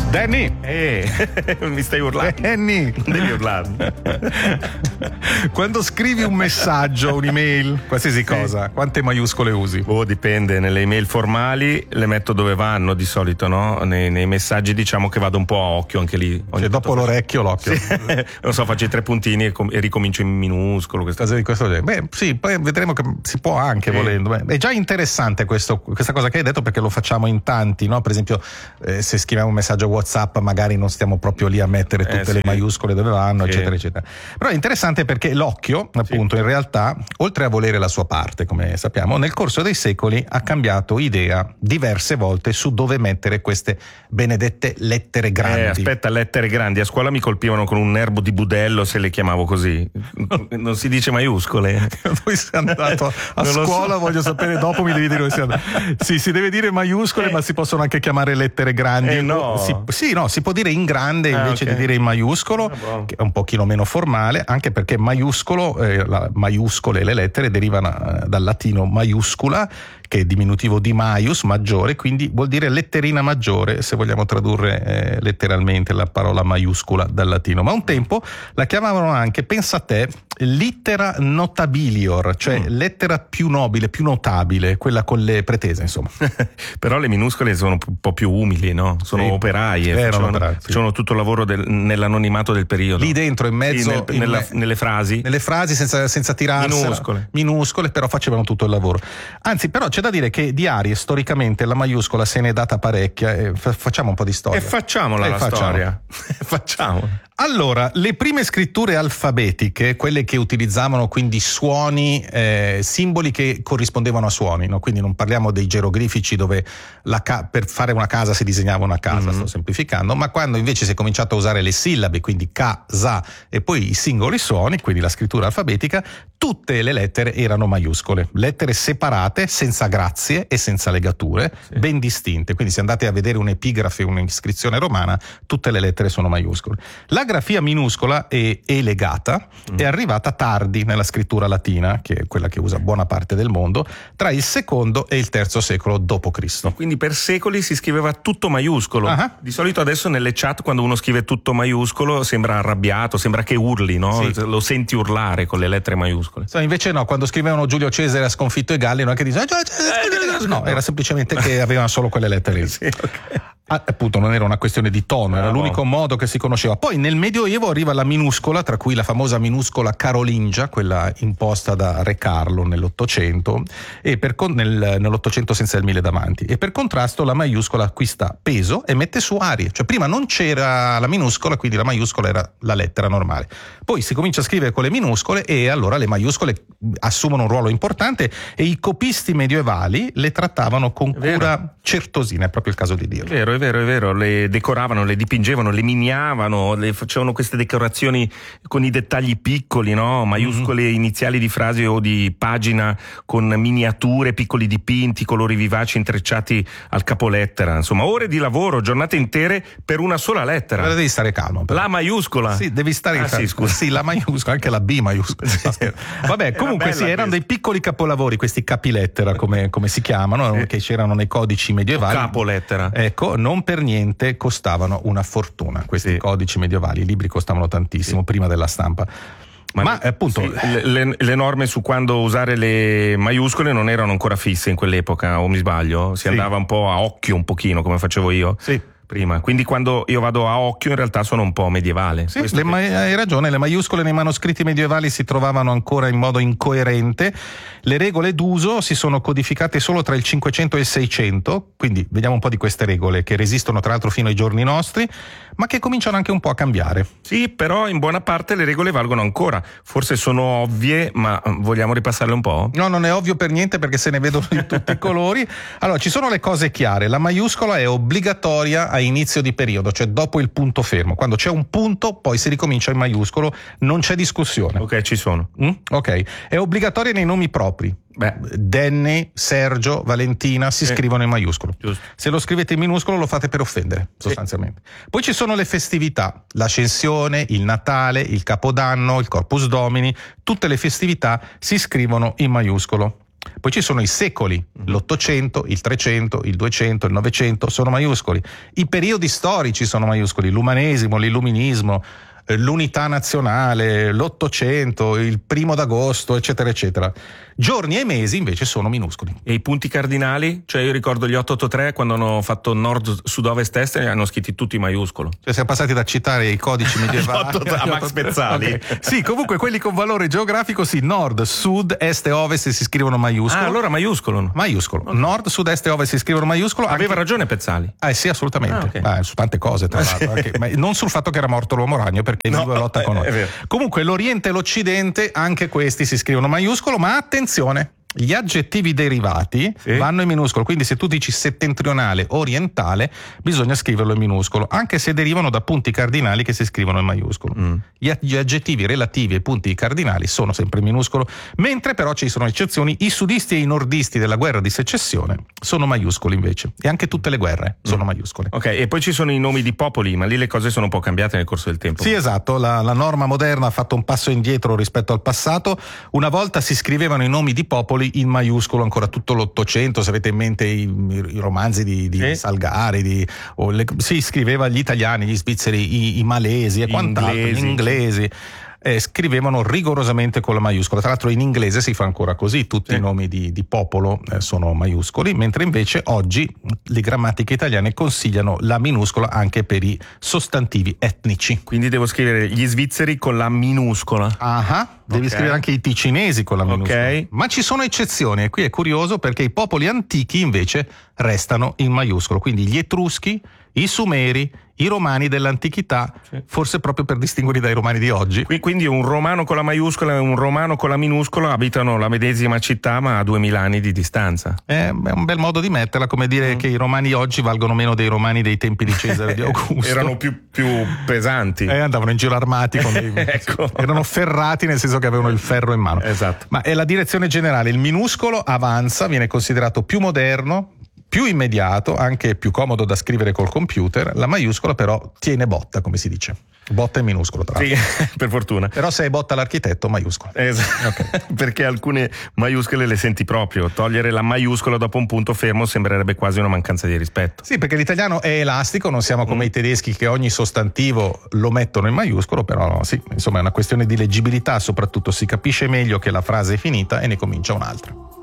Danny! Mi stai urlando? Danny! Non devi urlarmi. Quando scrivi un messaggio, un'email, qualsiasi cosa, quante maiuscole usi? Dipende. Nelle email formali le metto dove vanno di solito, no? Nei messaggi diciamo che vado un po' a occhio anche lì. Dopo l'orecchio, l'occhio. Sì. Non so, faccio i 3 puntini e ricomincio in minuscolo. Cose di questo genere. Beh, sì, poi vedremo che si può anche volendo. È già interessante questa cosa che hai detto, perché lo facciamo in tanti, no? Per esempio, se scriviamo un messaggio WhatsApp, magari non stiamo proprio lì a mettere tutte le maiuscole dove vanno, eccetera, eccetera. Però è interessante perché l'occhio, appunto, in realtà, oltre a volere la sua parte, come sappiamo, nel corso dei secoli ha cambiato idea diverse volte su dove mettere queste benedette lettere grandi. Lettere grandi. A scuola mi colpivano con un nervo di budello se le chiamavo così. Non si dice maiuscole. Poi sei andato a scuola, voglio sapere, dopo mi devi dire dove sei andato. Sì, si deve dire maiuscole, ma si possono anche chiamare lettere grandi. No. Si può dire in grande invece di dire in maiuscolo, che è un pochino meno formale, anche perché maiuscolo, la maiuscole e le lettere derivano dal latino maiuscula, che è diminutivo di maius, maggiore, quindi vuol dire letterina maggiore, se vogliamo tradurre letteralmente la parola maiuscola dal latino. Ma un tempo la chiamavano anche, pensa a te, littera notabilior, cioè lettera più nobile, più notabile, quella con le pretese, insomma. Però le minuscole sono un po' più umili, no? Sono operaie, facevano tutto il lavoro nell'anonimato del periodo. Lì dentro, in mezzo, nelle frasi. Nelle frasi senza tirarsela. Minuscole, però facevano tutto il lavoro. Anzi, però c'è da dire che di Arie storicamente la maiuscola se ne è data parecchia. Facciamo un po' di storia. E facciamola la storia. Facciamola. Allora, le prime scritture alfabetiche, quelle che utilizzavano quindi suoni, simboli che corrispondevano a suoni, no? Quindi non parliamo dei geroglifici dove per fare una casa si disegnava una casa, sto semplificando, ma quando invece si è cominciato a usare le sillabe, quindi ka, za, e poi i singoli suoni, quindi la scrittura alfabetica, tutte le lettere erano maiuscole, lettere separate, senza grazie e senza legature, ben distinte. Quindi se andate a vedere un'epigrafe, un'iscrizione romana, tutte le lettere sono maiuscole. La grafia minuscola e legata è arrivata tardi nella scrittura latina, che è quella che usa buona parte del mondo, tra il secondo e il terzo secolo d.C. Quindi per secoli si scriveva tutto maiuscolo. Di solito adesso nelle chat quando uno scrive tutto maiuscolo sembra arrabbiato, sembra che urli, no? Sì. Lo senti urlare con le lettere maiuscole. Invece no, quando scrivevano Giulio Cesare ha sconfitto i Galli, non è che dice no, era semplicemente che avevano solo quelle lettere lì. Sì, okay. Appunto non era una questione di tono, era l'unico modo che si conosceva. Poi nel Medioevo arriva la minuscola, tra cui la famosa minuscola carolingia, quella imposta da Re Carlo nell'Ottocento, e nell'Ottocento senza il 1000 davanti. E per contrasto la maiuscola acquista peso e mette su arie. Cioè prima non c'era la minuscola, quindi la maiuscola era la lettera normale. Poi si comincia a scrivere con le minuscole e allora le maiuscole assumono un ruolo importante e i copisti medievali le trattavano con cura certosina, è proprio il caso di dirlo. È vero, le decoravano, le dipingevano, le miniavano, le facevano queste decorazioni con i dettagli piccoli, no? Maiuscole iniziali di frasi o di pagina con miniature, piccoli dipinti, colori vivaci intrecciati al capolettera, insomma ore di lavoro, giornate intere per una sola lettera. Però devi stare calmo. La maiuscola. Sì, devi stare sì, scusa. Sì, la maiuscola, anche la B maiuscola. Vabbè, comunque erano dei piccoli capolavori, questi capilettera come si chiamano, che c'erano nei codici medievali. Capolettera. Ecco, non per niente costavano una fortuna questi codici medievali, i libri costavano tantissimo prima della stampa. Ma appunto le norme su quando usare le maiuscole non erano ancora fisse in quell'epoca, o mi sbaglio? Si andava un po' a occhio, un pochino, come facevo io. Prima, quindi quando io vado a occhio in realtà sono un po' medievale. Sì, hai ragione, le maiuscole nei manoscritti medievali si trovavano ancora in modo incoerente, le regole d'uso si sono codificate solo tra il 500 e il 600, quindi vediamo un po' di queste regole che resistono tra l'altro fino ai giorni nostri, ma che cominciano anche un po' a cambiare. Sì, però in buona parte le regole valgono ancora, forse sono ovvie, ma vogliamo ripassarle un po'? No, non è ovvio per niente perché se ne vedono di tutti i colori. Allora, ci sono le cose chiare, la maiuscola è obbligatoria a inizio di periodo, cioè dopo il punto fermo. Quando c'è un punto, poi si ricomincia in maiuscolo, non c'è discussione. Ok, ci sono. Ok, è obbligatoria nei nomi propri. Danny, Sergio, Valentina si scrivono in maiuscolo. Giusto. Se lo scrivete in minuscolo lo fate per offendere, sostanzialmente. Poi ci sono le festività, l'Ascensione, il Natale, il Capodanno, il Corpus Domini, tutte le festività si scrivono in maiuscolo. Poi ci sono i secoli, l'800, il 300, il 200, il 900 sono maiuscoli. I periodi storici sono maiuscoli, l'umanesimo, l'illuminismo, l'unità nazionale, l'800, il 1 d'agosto, eccetera, eccetera. Giorni e mesi invece sono minuscoli. E i punti cardinali? Cioè io ricordo gli 883 quando hanno fatto nord, sud, ovest, est e li hanno scritti tutti in maiuscolo. Cioè siamo passati da citare i codici medievali a Max Pezzali. Okay. Sì, comunque quelli con valore geografico sì, nord, sud, est e ovest si scrivono maiuscolo. Ah, allora maiuscolo. Maiuscolo. Okay. Nord, sud, est e ovest si scrivono maiuscolo. Aveva ragione Pezzali. Sì, assolutamente. Okay. Su tante cose, tra l'altro. Ma non sul fatto che era morto l'uomo ragno, perché è vivo e lotta con noi. Comunque l'Oriente e l'Occidente, anche questi si scrivono maiuscolo, ma attenzione! Gli aggettivi derivati vanno in minuscolo, quindi se tu dici settentrionale, orientale, bisogna scriverlo in minuscolo, anche se derivano da punti cardinali che si scrivono in maiuscolo. Gli aggettivi relativi ai punti cardinali sono sempre in minuscolo, mentre però ci sono eccezioni. I sudisti e i nordisti della guerra di secessione sono maiuscoli invece, e anche tutte le guerre sono maiuscole. Ok, e poi ci sono i nomi di popoli, ma lì le cose sono un po' cambiate nel corso del tempo. Sì, esatto, la norma moderna ha fatto un passo indietro rispetto al passato. Una volta si scrivevano i nomi di popoli in maiuscolo, ancora tutto l'800, se avete in mente i romanzi di Salgari, si scriveva gli italiani, gli svizzeri, i malesi e quant'altro, gli inglesi. Scrivevano rigorosamente con la maiuscola. Tra l'altro in inglese si fa ancora così, tutti i nomi di popolo sono maiuscoli, mentre invece oggi le grammatiche italiane consigliano la minuscola anche per i sostantivi etnici. Quindi devo scrivere gli svizzeri con la minuscola. Devi scrivere anche i ticinesi con la minuscola. Ma ci sono eccezioni, e qui è curioso perché i popoli antichi invece restano in maiuscolo, quindi gli Etruschi, i Sumeri, i Romani dell'antichità, forse proprio per distinguerli dai Romani di oggi. Quindi un romano con la maiuscola e un romano con la minuscola abitano la medesima città ma a 2000 anni di distanza. È un bel modo di metterla, come dire che i Romani oggi valgono meno dei Romani dei tempi di Cesare e di Augusto. Erano più pesanti. Andavano in giro armati con erano ferrati, nel senso che avevano il ferro in mano. Esatto. Ma è la direzione generale, il minuscolo avanza, viene considerato più moderno, più immediato, anche più comodo da scrivere col computer. La maiuscola però tiene botta, come si dice. Botta in minuscolo, tra l'altro. Sì, per fortuna. Però se è botta l'architetto, maiuscola. Esatto. Okay. Perché alcune maiuscole le senti proprio. Togliere la maiuscola dopo un punto fermo sembrerebbe quasi una mancanza di rispetto. Sì, perché l'italiano è elastico, non siamo come i tedeschi che ogni sostantivo lo mettono in maiuscolo, però sì, insomma è una questione di leggibilità, soprattutto si capisce meglio che la frase è finita e ne comincia un'altra.